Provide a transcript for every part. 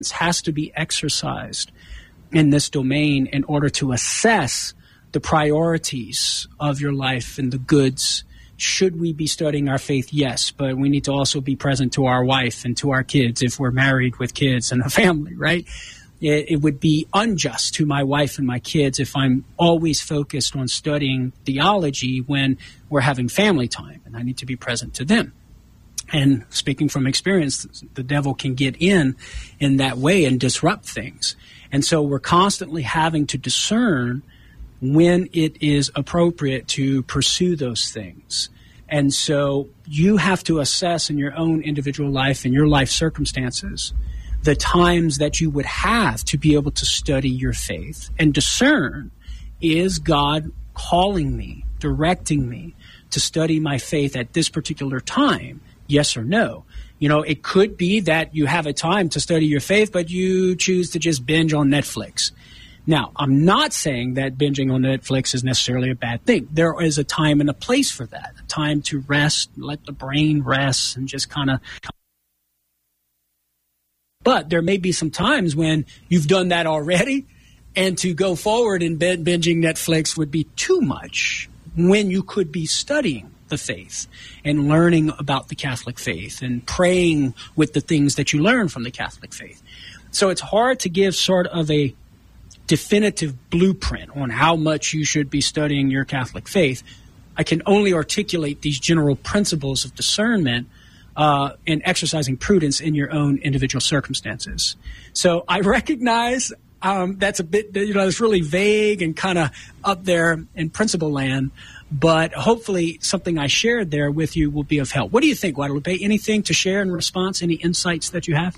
has to be exercised in this domain in order to assess the priorities of your life and the goods. Should we be studying our faith? Yes, but we need to also be present to our wife and to our kids if we're married with kids and a family, right? It would be unjust to my wife and my kids if I'm always focused on studying theology when we're having family time, and I need to be present to them. And speaking from experience, the devil can get in that way and disrupt things. And so we're constantly having to discern when it is appropriate to pursue those things. And so you have to assess in your own individual life and your life circumstances the times that you would have to be able to study your faith and discern, is God calling me, directing me to study my faith at this particular time? Yes or no? You know, it could be that you have a time to study your faith, but you choose to just binge on Netflix. Now, I'm not saying that binging on Netflix is necessarily a bad thing. There is a time and a place for that, a time to rest, let the brain rest, and just kind of... But there may be some times when you've done that already, and to go forward in binging Netflix would be too much when you could be studying the faith and learning about the Catholic faith and praying with the things that you learn from the Catholic faith. So it's hard to give sort of a definitive blueprint on how much you should be studying your Catholic faith. I can only articulate these general principles of discernment and exercising prudence in your own individual circumstances. So I recognize that's a bit, it's really vague and kind of up there in principle land, but hopefully something I shared there with you will be of help. What do you think, Guadalupe? Anything to share in response? Any insights that you have?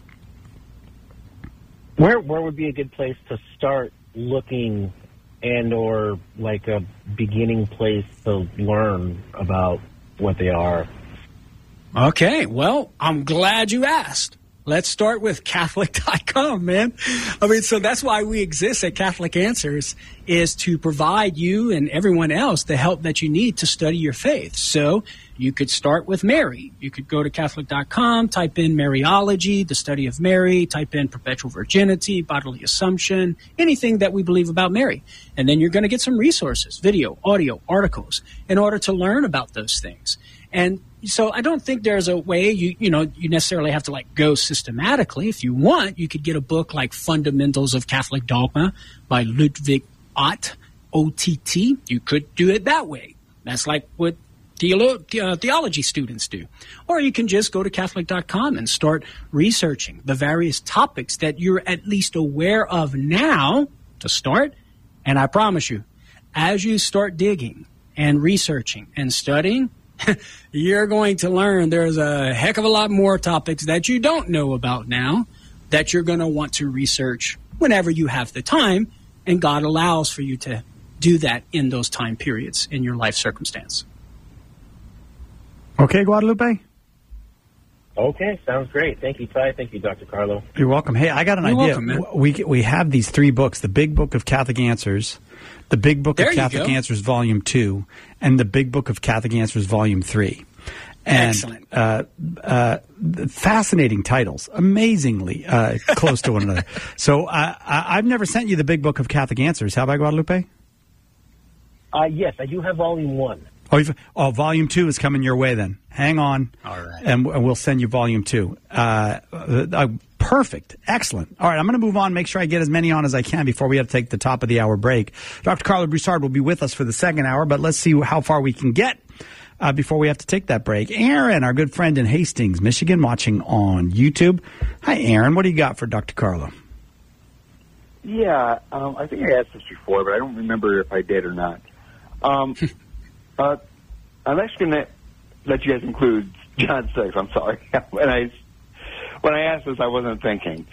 Where would be a good place to start looking and or like a beginning place to learn about what they are? Okay, well, I'm glad you asked. Let's start with Catholic.com, man. I mean, so that's why we exist at Catholic Answers, is to provide you and everyone else the help that you need to study your faith. So you could start with Mary. You could go to Catholic.com, type in Mariology, the study of Mary, type in perpetual virginity, bodily assumption, anything that we believe about Mary. And then you're going to get some resources, video, audio, articles, in order to learn about those things. And so I don't think there's a way you necessarily have to like go systematically. If you want, you could get a book like Fundamentals of Catholic Dogma by Ludwig Ott, O-T-T. You could do it that way. That's like what theology students do. Or you can just go to Catholic.com and start researching the various topics that you're at least aware of now to start. And I promise you, as you start digging and researching and studying, you're going to learn there's a heck of a lot more topics that you don't know about now that you're going to want to research whenever you have the time, and God allows for you to do that in those time periods in your life circumstance. Okay, Guadalupe? Okay, sounds great. Thank you, Ty. Thank you, Dr. Carlo. You're welcome. Hey, I got an idea. Welcome, man. We have these 3 books, the Big Book of Catholic Answers, the Big Book of Catholic Answers Volume 2, and the Big Book of Catholic Answers Volume 3. And, excellent. Fascinating titles, amazingly close to one another. So I've never sent you the Big Book of Catholic Answers. Have I, Guadalupe? Yes, I do have Volume 1. Volume 2 is coming your way then. Hang on. All right. And we'll send you Volume 2. Perfect. Excellent. All right, I'm going to move on, make sure I get as many on as I can before we have to take the top of the hour break. Dr. Carlo Broussard will be with us for the second hour, but let's see how far we can get before we have to take that break. Aaron, our good friend in Hastings, Michigan, watching on YouTube. Hi, Aaron. What do you got for Dr. Carlo? Yeah, I think I asked this before, but I don't remember if I did or not. I'm actually going to let you guys include John 6. I'm sorry. When I asked this, I wasn't thinking.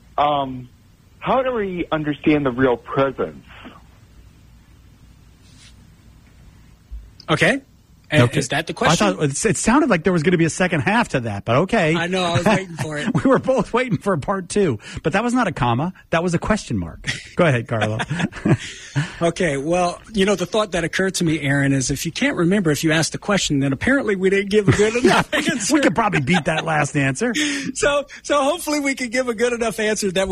How do we understand the real presence? Okay. Is that the question? I thought it sounded like there was going to be a second half to that, but okay. I know. I was waiting for it. We were both waiting for part 2, but that was not a comma. That was a question mark. Go ahead, Carlo. Okay. Well, the thought that occurred to me, Aaron, is if you can't remember if you asked the question, then apparently we didn't give a good enough answer. We could probably beat that last answer. So hopefully we can give a good enough answer that